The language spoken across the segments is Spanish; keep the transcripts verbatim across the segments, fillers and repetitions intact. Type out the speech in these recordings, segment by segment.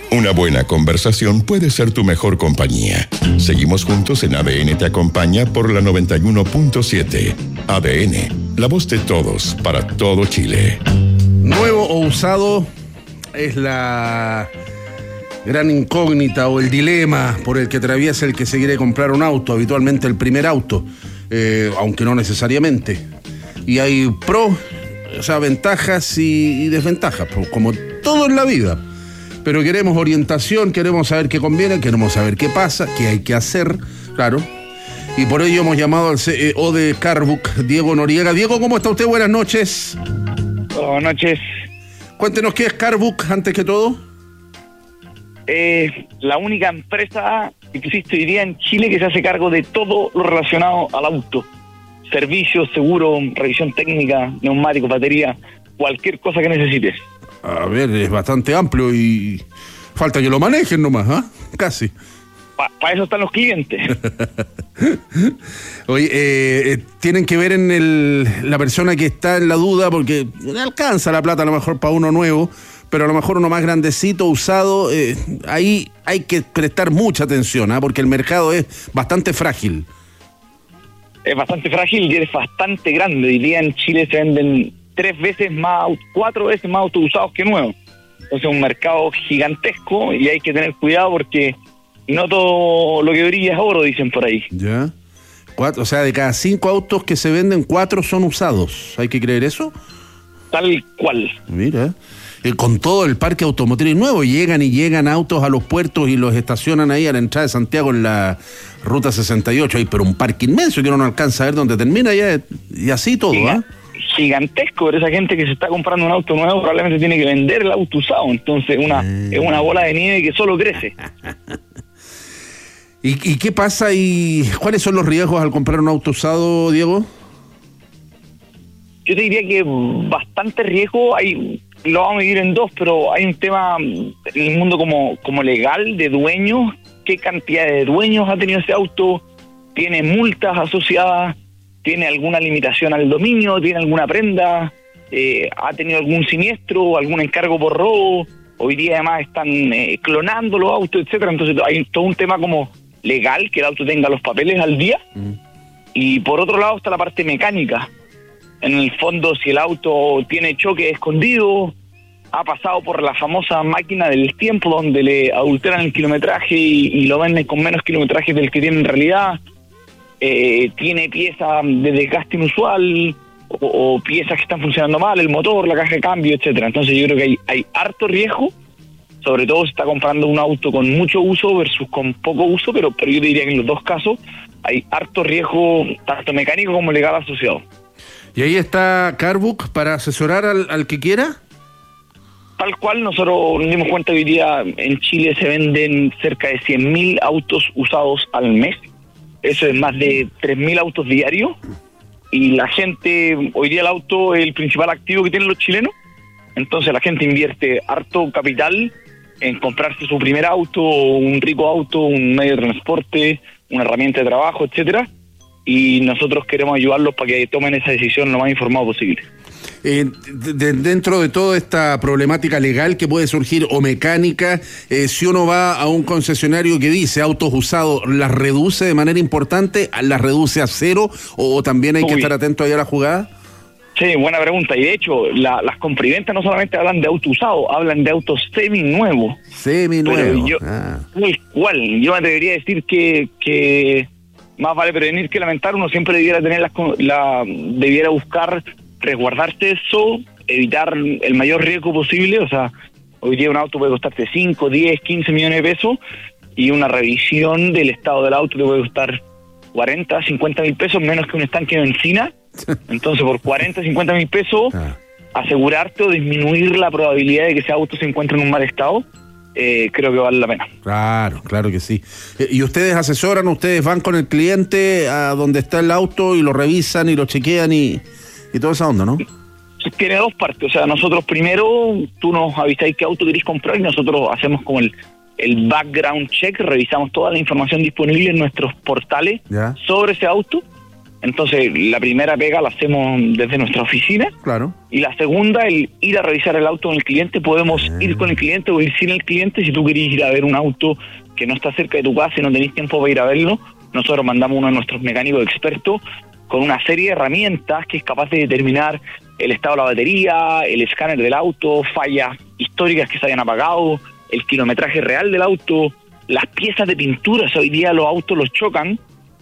Una buena conversación puede ser tu mejor compañía. Seguimos juntos en A D N Te Acompaña por la noventa y uno punto siete. A D N, la voz de todos, para todo Chile. Nuevo o usado es la gran incógnita o el dilema por el que atraviesa el que se quiere comprar un auto, habitualmente el primer auto, eh, aunque no necesariamente. Y hay pros, o sea, ventajas y, y desventajas, como todo en la vida. Pero queremos orientación, queremos saber qué conviene, queremos saber qué pasa, qué hay que hacer, claro. Y por ello hemos llamado al C E O de Carbook, Diego Noriega. Diego, ¿cómo está usted? Buenas noches. Buenas noches. Cuéntenos qué es Carbook, antes que todo. Es eh, la única empresa que existe hoy día en Chile que se hace cargo de todo lo relacionado al auto. Servicios, seguro, revisión técnica, neumáticos, batería, cualquier cosa que necesites. A ver, es bastante amplio y falta que lo manejen nomás, ¿ah? ¿eh? Casi. Para pa eso están los clientes. Oye, eh, eh, tienen que ver en el, la persona que está en la duda, porque no alcanza la plata a lo mejor para uno nuevo, pero a lo mejor uno más grandecito, usado, eh, ahí hay que prestar mucha atención, ¿ah? Porque el mercado es bastante frágil. Es bastante frágil y es bastante grande. Hoy día en Chile se venden tres veces más, cuatro veces más autos usados que nuevos. Entonces es un mercado gigantesco y hay que tener cuidado porque no todo lo que brilla es oro, dicen por ahí. Ya. Cuatro, o sea, de cada cinco autos que se venden, cuatro son usados. ¿Hay que creer eso? Tal cual. Mira, eh, con todo el parque automotriz nuevo, llegan y llegan autos a los puertos y los estacionan ahí a la entrada de Santiago en la ruta sesenta y ocho. Hay pero un parque inmenso que uno no alcanza a ver dónde termina ya, y así todo, ¿ah? ¿eh? Gigantesco, pero esa gente que se está comprando un auto nuevo probablemente tiene que vender el auto usado, entonces una eh. es una bola de nieve que solo crece. ¿Y, ¿Y qué pasa y cuáles son los riesgos al comprar un auto usado, Diego? Yo te diría que bastante riesgo, hay, lo vamos a medir en dos, pero hay un tema en el mundo como, como legal de dueños, qué cantidad de dueños ha tenido ese auto, tiene multas asociadas, tiene alguna limitación al dominio, tiene alguna prenda, eh, ha tenido algún siniestro, algún encargo por robo, hoy día además están eh, clonando los autos, etcétera. Entonces hay todo un tema como legal, que el auto tenga los papeles al día, mm. y por otro lado está la parte mecánica. En el fondo, si el auto tiene choque escondido, ha pasado por la famosa máquina del tiempo, donde le adulteran el kilometraje y, y lo venden con menos kilometraje del que tiene en realidad, Eh, tiene piezas de desgaste inusual o, o piezas que están funcionando mal, el motor, la caja de cambio, etcétera. Entonces yo creo que hay, hay harto riesgo, sobre todo si está comprando un auto con mucho uso versus con poco uso, pero, pero yo diría que en los dos casos hay harto riesgo, tanto mecánico como legal asociado. ¿Y ahí está Carbook para asesorar al, al que quiera? Tal cual, nosotros nos dimos cuenta que hoy día en Chile se venden cerca de cien mil autos usados al mes. Eso es más de tres mil autos diarios, y la gente, hoy día el auto es el principal activo que tienen los chilenos, entonces la gente invierte harto capital en comprarse su primer auto, un rico auto, un medio de transporte, una herramienta de trabajo, etcétera, y nosotros queremos ayudarlos para que tomen esa decisión lo más informado posible. Eh, de, dentro de toda esta problemática legal que puede surgir o mecánica, eh, si uno va a un concesionario que dice autos usados, ¿las reduce de manera importante? ¿Las reduce a cero? ¿O también hay Uy. que estar atento ahí a la jugada? Sí, buena pregunta. Y de hecho, la, las compraventas no solamente hablan de autos usados, hablan de autos semi-nuevos. Semi-nuevos. Yo, ah. Igual, yo me atrevería a decir que, que más vale prevenir que lamentar. Uno siempre debiera tener la, la debiera buscar resguardarse eso, evitar el mayor riesgo posible. O sea, hoy día un auto puede costarte cinco, diez, quince millones de pesos, y una revisión del estado del auto te puede costar cuarenta, cincuenta mil pesos, menos que un estanque de benzina. Entonces, por cuarenta, cincuenta mil pesos, ah. asegurarte o disminuir la probabilidad de que ese auto se encuentre en un mal estado, eh, creo que vale la pena. Claro, claro que sí. ¿Y ustedes asesoran, ustedes van con el cliente a donde está el auto y lo revisan y lo chequean y... y toda esa onda, ¿no? Tiene dos partes. O sea, nosotros primero, tú nos avisáis qué auto querés comprar y nosotros hacemos como el, el background check, revisamos toda la información disponible en nuestros portales ¿Ya? sobre ese auto, Entonces, la primera pega la hacemos desde nuestra oficina. Claro. Y la segunda, el ir a revisar el auto con el cliente. Podemos ah. ir con el cliente o ir sin el cliente. Si tú querés ir a ver un auto que no está cerca de tu casa y no tenés tiempo para ir a verlo, nosotros mandamos uno de nuestros mecánicos expertos con una serie de herramientas que es capaz de determinar el estado de la batería, el escáner del auto, fallas históricas que se hayan apagado, el kilometraje real del auto, las piezas de pintura. O sea, hoy día los autos los chocan.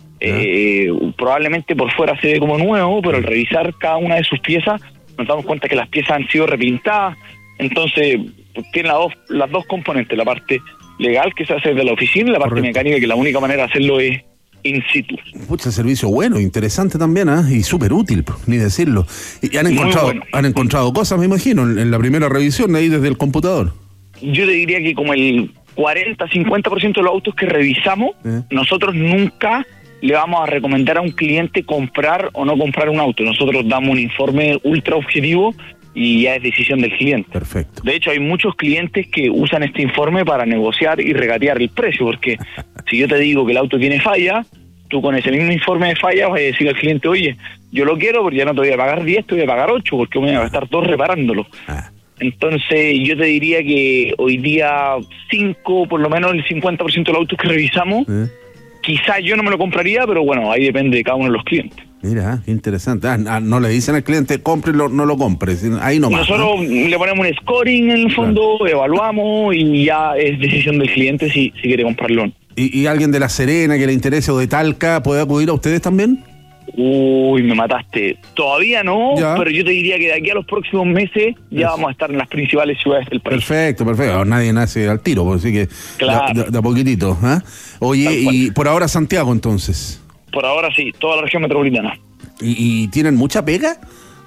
Eh, probablemente por fuera se ve como nuevo, pero al revisar cada una de sus piezas nos damos cuenta que las piezas han sido repintadas. Entonces tiene las dos, las dos componentes, la parte legal que se hace desde la oficina y la parte Correcto. mecánica, que la única manera de hacerlo es in situ. Pucha, servicio bueno, interesante también, ¿eh? Y súper útil, ni decirlo. Y han encontrado bueno. han encontrado cosas, me imagino, en, en la primera revisión ahí desde el computador. Yo te diría que como el cuarenta a cincuenta por ciento de los autos que revisamos, ¿Eh? nosotros nunca le vamos a recomendar a un cliente comprar o no comprar un auto. Nosotros damos un informe ultra objetivo y ya es decisión del cliente. Perfecto. De hecho, hay muchos clientes que usan este informe para negociar y regatear el precio, porque si yo te digo que el auto tiene falla, tú con ese mismo informe de falla vas a decir al cliente, oye, yo lo quiero porque ya no te voy a pagar diez, te voy a pagar ocho, porque me voy a gastar dos reparándolo. Ah. Entonces, yo te diría que hoy día cinco, por lo menos el cincuenta por ciento de los autos que revisamos, ¿Eh? quizás yo no me lo compraría, pero bueno, ahí depende de cada uno de los clientes. Mira, qué interesante. Ah, no le dicen al cliente, cómprelo, no lo compres. Ahí nomás. Nosotros ¿no? le ponemos un scoring en el fondo, claro. evaluamos y ya es decisión del cliente si, si quiere comprarlo. ¿Y, ¿Y alguien de La Serena que le interese o de Talca puede acudir a ustedes también? Uy, me mataste. Todavía no, ya. pero yo te diría que de aquí a los próximos meses ya Eso. vamos a estar en las principales ciudades del país. Perfecto, perfecto. Nadie nace al tiro, así que claro. de, de, de a poquitito. ¿eh? Oye, y por ahora Santiago entonces. Por ahora sí, toda la región metropolitana. ¿Y, y tienen mucha pega?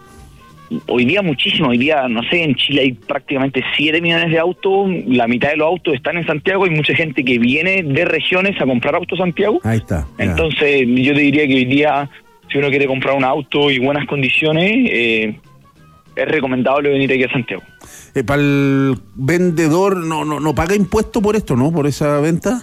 Hoy día muchísimo, hoy día, no sé, en Chile hay prácticamente siete millones de autos, la mitad de los autos están en Santiago, hay mucha gente que viene de regiones a comprar autos a Santiago. Ahí está. Ya. Entonces yo te diría que hoy día, si uno quiere comprar un auto y buenas condiciones, eh, es recomendable venir aquí a Santiago. Eh, ¿Para el vendedor no, no, no paga impuesto por esto, no? ¿Por esa venta?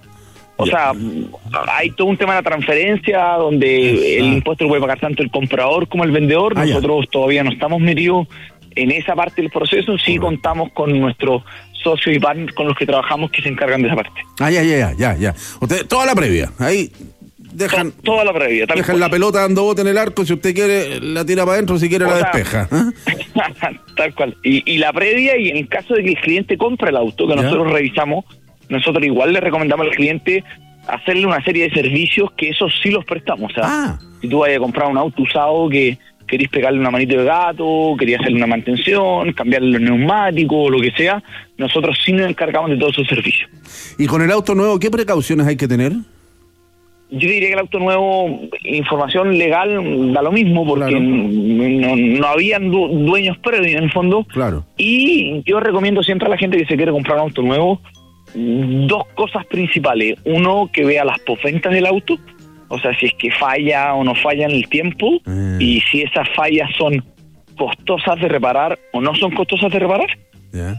O sea, hay todo un tema de la transferencia donde el impuesto lo puede pagar tanto el comprador como el vendedor. Ah, Nosotros ya. todavía no estamos metidos en esa parte del proceso. Sí Correcto. contamos con nuestros socios y partners con los que trabajamos que se encargan de esa parte. Ah, ya, ya, ya, ya. Usted, toda la previa, ahí dejan... To- toda la previa. Tal dejan cual. la pelota dando bote en el arco, si usted quiere la tira para adentro, si quiere o la sea, despeja. ¿eh? Tal cual. Y, y la previa, y en el caso de que el cliente compre el auto, que ¿Ya? nosotros revisamos, nosotros igual le recomendamos al cliente hacerle una serie de servicios que esos sí los prestamos. O sea, ah. si tú vayas a comprar un auto usado que querís pegarle una manito de gato, querías hacerle una mantención, cambiarle los neumáticos, lo que sea, nosotros sí nos encargamos de todos esos servicios. ¿Y con el auto nuevo qué precauciones hay que tener? Yo diría que el auto nuevo, información legal da lo mismo, porque claro. no, no habían du- dueños previos en el fondo. Claro. Y yo recomiendo siempre a la gente que se quiere comprar un auto nuevo dos cosas principales. Uno, que vea las posventas del auto, o sea, si es que falla o no falla en el tiempo, mm. y si esas fallas son costosas de reparar o no son costosas de reparar. Yeah.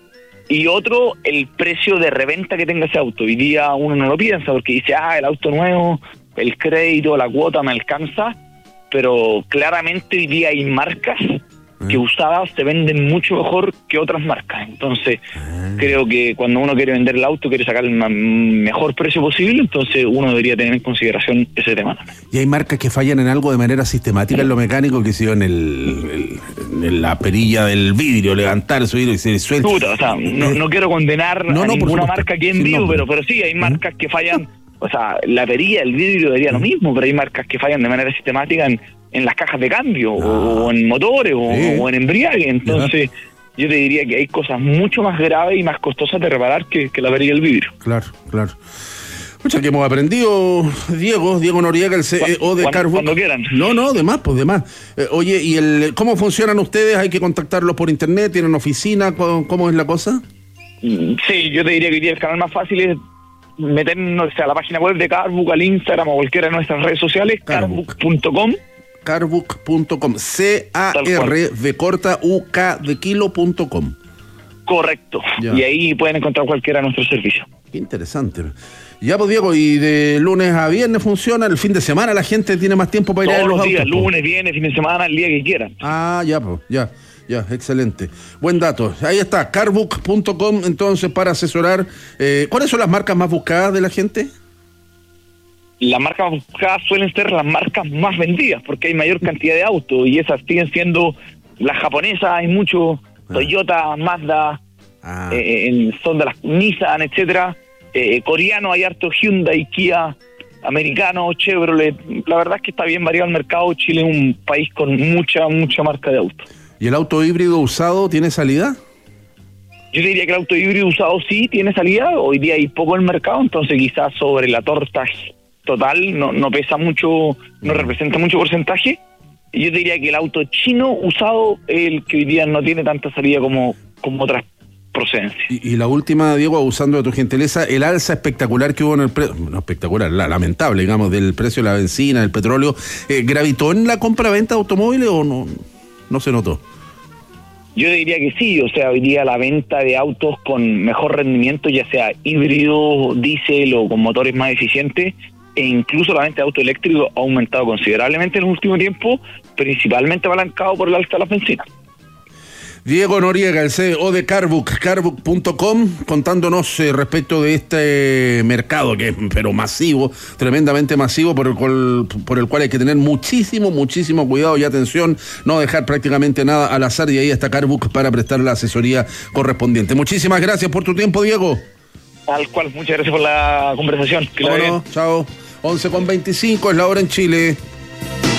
Y otro, el precio de reventa que tenga ese auto. Hoy día uno no lo piensa porque dice, ah, el auto nuevo, el crédito, la cuota me alcanza, pero claramente hoy día hay marcas que usadas se venden mucho mejor que otras marcas. Entonces ah. creo que cuando uno quiere vender el auto, quiere sacar el mejor precio posible, entonces uno debería tener en consideración ese tema. ¿Y hay marcas que fallan en algo de manera sistemática en lo mecánico, que se en, el, el, en la perilla del vidrio, levantar, subir y se suelta? Puta, o sea, no, no quiero condenar no, a no, ninguna marca aquí en vivo, pero, pero sí, hay marcas que fallan, o sea, la perilla, el vidrio debería lo mismo, pero hay marcas que fallan de manera sistemática en en las cajas de cambio, ah. o, o en motores, o, sí. o en embriague. Entonces, ¿Ya? yo te diría que hay cosas mucho más graves y más costosas de reparar que, que la perilla del vidrio. Claro, claro. Mucha que hemos aprendido, Diego, Diego Noriega, el C E O de Carbook. Cuando quieran. No, no, de más, pues de más. Eh, oye, ¿y el cómo funcionan ustedes? ¿Hay que contactarlos por internet? ¿Tienen oficina? ¿Cómo, cómo es la cosa? Sí, yo te diría que hoy día el canal más fácil es meternos a la página web de Carbook, al Instagram o cualquiera de nuestras redes sociales, carbook punto com. carbook punto com, C A R de corta U K de kilo punto com. Correcto, ya. Y ahí pueden encontrar cualquiera de nuestros servicios. Qué interesante. Ya, pues, Diego, y de lunes a viernes funciona, el fin de semana la gente tiene más tiempo para ir a ver los Todos los autos. días, lunes, viernes, fin de semana, el día que quieran. Ah, ya, pues, ya, ya, excelente. Buen dato. Ahí está, carbook punto com, entonces, para asesorar. Eh, ¿Cuáles son las marcas más buscadas de la gente? Las marcas más buscadas suelen ser las marcas más vendidas, porque hay mayor cantidad de autos, y esas siguen siendo las japonesas, hay mucho, ah. Toyota, Mazda, ah. eh, en, son de las Nissan, etcétera. Eh, coreano, hay harto Hyundai, Kia, americano, Chevrolet. La verdad es que está bien variado el mercado. Chile es un país con mucha, mucha marca de autos. ¿Y el auto híbrido usado tiene salida? Yo diría que el auto híbrido usado sí tiene salida. Hoy día hay poco en el mercado, entonces quizás sobre la torta total no, no pesa mucho, no representa mucho porcentaje. Y yo diría que el auto chino usado es el que hoy día no tiene tanta salida como, como otras procedencia. Y, y la última, Diego, abusando de tu gentileza, el alza espectacular que hubo en el precio, no espectacular, la, lamentable, digamos, del precio de la benzina, del petróleo, eh, ¿gravitó en la compra-venta de automóviles o no, no se notó? Yo diría que sí, o sea, hoy día la venta de autos con mejor rendimiento, ya sea híbrido, diésel o con motores más eficientes, e incluso la venta de autos eléctricos ha aumentado considerablemente en el último tiempo, principalmente apalancado por el alza de las bencinas. Diego Noriega, el C E O de Carbook, carbook punto com, contándonos eh, respecto de este mercado que es pero masivo, tremendamente masivo, por el cual, por el cual hay que tener muchísimo, muchísimo cuidado y atención, no dejar prácticamente nada al azar, y ahí está Carbook para prestar la asesoría correspondiente. Muchísimas gracias por tu tiempo, Diego. Al cual, muchas gracias por la conversación. Que bueno, chao. once con veinticinco es la hora en Chile.